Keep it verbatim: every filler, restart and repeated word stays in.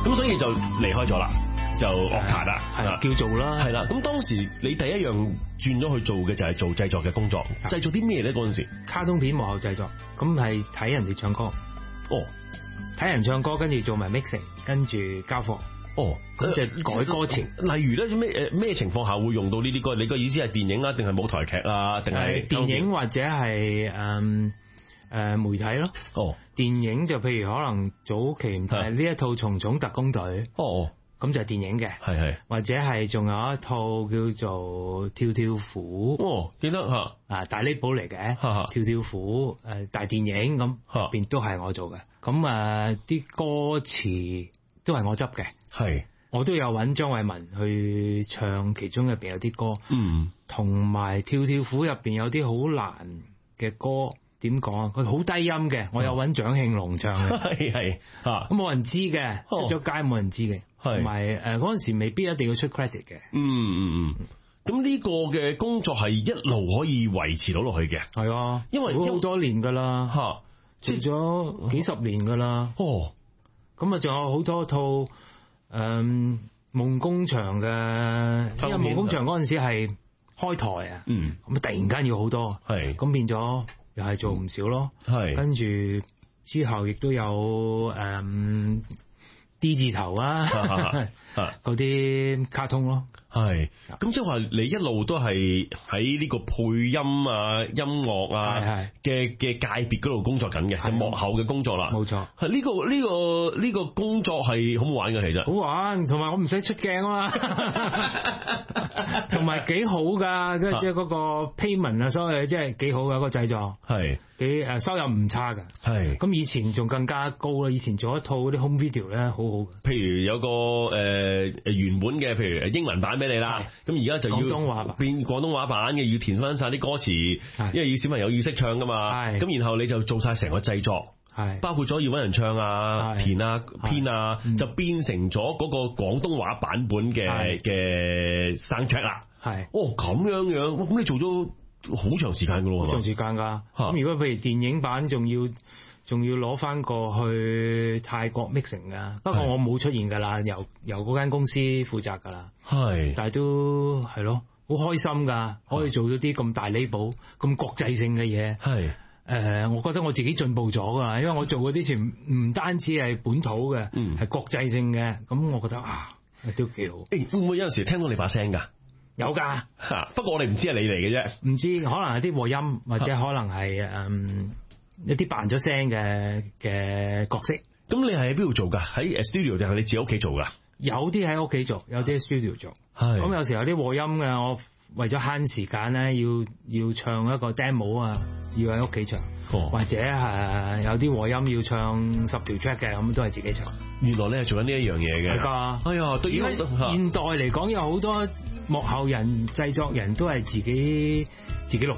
咁所以就離開咗啦，就樂壇啦， 係啦，叫做啦， 係啦。咁當時你第一樣轉咗去做嘅就係做製作嘅工作，製作啲咩咧？嗰陣時卡通片幕後製作，咁係睇人哋唱歌， 哦， 睇人唱歌，跟住做埋 mixing，跟住交貨。 哦， 咁就改歌詞。 例如咧，咩誒咩情況下會用到呢啲歌？你個意思係電影啊，定係舞台劇啊，定係電影或者係誒誒媒體咯？ 哦， 電影就譬如可能早期誒呢一套《蟲蟲特工隊》。 哦， 咁就係電影嘅， 係係， 或者係仲有一套叫做《跳跳虎》。 哦，記得吓， 啊大呢寶嚟嘅，《跳跳虎》誒大電影咁，入邊都係我做嘅。咁啊啲歌詞都係我執嘅，係我都有揾張慧文去唱其中入邊有啲歌，嗯，同埋《跳跳虎》入邊有啲好難嘅歌，點講啊？佢好低音嘅，我有揾蔣慶龍唱嘅，係係啊，咁冇人知嘅，出咗街冇人知嘅，同埋誒嗰陣時未必一定要出 credit 嘅， 嗯嗯嗯。咁呢個嘅工作係一路可以維持到落去嘅，係啊，因為好多年噶啦，吓做咗幾十年噶啦，哦。咁啊，仲有好多套誒夢、嗯、工場嘅，因為夢工場嗰陣時係開台啊，嗯，咁突然間要好多，係，咁變咗又係做唔少咯，係，跟住之後亦都有誒、嗯、D 字頭啊，嗰啲卡通咯，係，咁即係話你一路都係喺呢個配音啊、音樂啊嘅嘅界別嗰度工作緊嘅，係幕後嘅工作啦，冇錯，係呢個呢個呢個工作係好唔好玩嘅，其實好玩，同埋我唔使出鏡啊嘛，同埋幾好噶，即係即係嗰個 payment 啊，所以即係幾好噶，嗰個製作係幾誒收入唔差噶，係，咁以前仲更加高啦，以前做一套嗰啲 home video 咧，好好，譬如有個誒誒原本嘅，譬如英文版俾你啦，咁而家就要廣東話變廣東話版嘅，要填翻晒啲歌詞，因為要小朋友要識唱噶嘛，咁然後你就做晒成個製作，係包括咗要搵人唱啊、填啊、編啊，就變成咗嗰個廣東話版本嘅嘅 soundtrack 啦，係，哦咁樣樣，咁你做咗好長時間噶咯，好長時間噶，咁如果譬如電影版仲要。仲要攞翻過去泰國 mixing 噶，不過我冇出現噶啦，由由嗰間公司負責噶啦，係，但係都係咯，好開心噶，可以做到啲咁大 label、咁國際性嘅嘢，係，誒、呃，我覺得我自己進步咗噶，因為我做嗰啲全唔單止係本土嘅，嗯，係國際性嘅，咁我覺得啊，都幾好。誒、欸，會唔會有陣時聽到你把聲噶？有噶，吓，不過我哋唔知係你嚟嘅啫，唔知可能係啲和音，或者可能係誒。一啲扮咗聲嘅嘅角色，咁你係喺邊度做噶？喺 studio 就係你自己屋企做噶？有啲喺屋企做，有啲喺 studio 做。係咁有時有啲和音嘅，我為咗慳時間咧，要要唱一個 demo 啊，要喺屋企唱，哦、或者係有啲和音要唱十條 track 嘅，咁都係自己唱。原來你係做緊呢一樣嘢嘅。係噶。哎呀，對於現代嚟講，有好多幕後人、製作人都係自己自己錄。